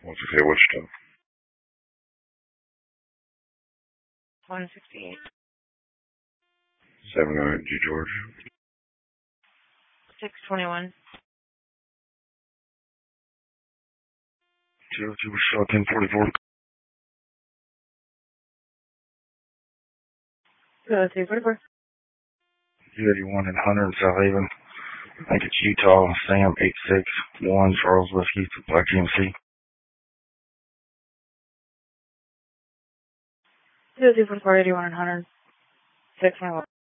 What's it say, Wichita? 168. 709 G George. 621. 02 Wichita 1044. 244. 281 in Hunter and South Haven. I think it's Utah, Sam 861, Charles Whiskey, Black GMC. 244, 81 and 100. 621.